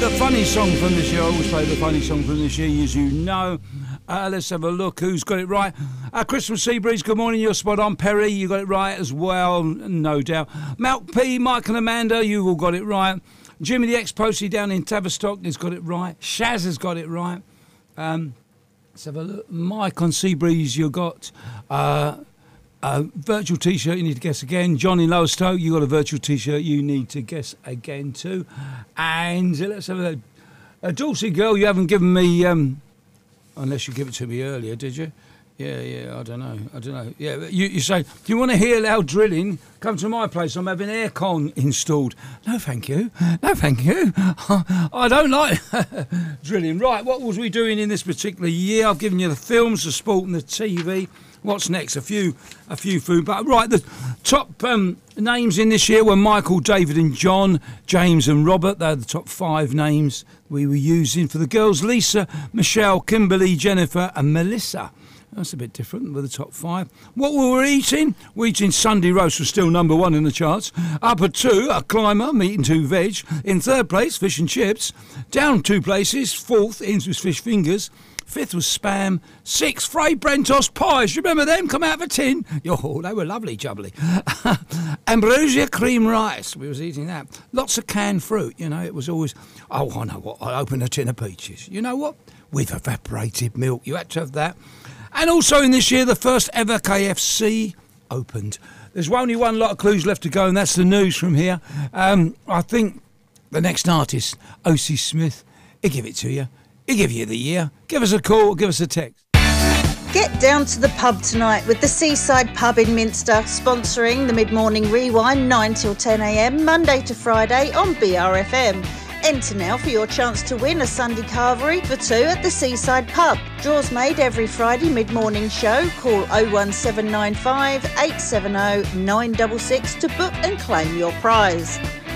the funny song from this year. I always play the funny song from this year, as you know. Let's have a look who's got it right. Christmas Seabreeze, good morning, you're spot on. Perry, you got it right as well, no doubt. Malk P, Mike and Amanda, you've all got it right. Jimmy the ex-postie down in Tavistock has got it right. Shaz has got it right. Let's have a look. Mike on Seabreeze, you got a virtual T-shirt, you need to guess again. John in Lowestoft, you got a virtual T-shirt, you need to guess again too. And let's have a Dulcie girl, you haven't given me... unless you give it to me earlier, did you? Yeah, I don't know. Yeah, you say, do you want to hear loud drilling? Come to my place, I'm having aircon installed. No, thank you. I don't like drilling. Right, what was we doing in this particular year? I've given you the films, the sport and the TV. What's next? A few food. But right, the top names in this year were Michael, David and John, James and Robert. They're the top 5 names we were using. For the girls, Lisa, Michelle, Kimberly, Jennifer and Melissa. That's a bit different with the top 5. What we were eating? We're eating Sunday roast, was still number 1 in the charts. Up at 2, a climber, meat and 2 veg. In 3rd place, fish and chips. Down 2 places, 4th, Inns was fish fingers. 5th was spam. 6th, Frey Brentos pies. You remember them? Come out of a tin. Oh, they were lovely, jubbly. Ambrosia cream rice. We was eating that. Lots of canned fruit. You know, it was always, oh, I know what. I opened a tin of peaches. You know what? With evaporated milk. You had to have that. And also in this year, the first ever KFC opened. There's only one lot of clues left to go, and that's the news from here. I think the next artist, O.C. Smith, he'll give it to you. He'll give you the year. Give us a call, give us a text. Get down to the pub tonight with the Seaside Pub in Minster, sponsoring the Mid-Morning Rewind 9 till 10am, Monday to Friday on BRFM. Enter now for your chance to win a Sunday carvery for 2 at the Seaside Pub. Draws made every Friday mid-morning show. Call 01795 870 966 to book and claim your prize.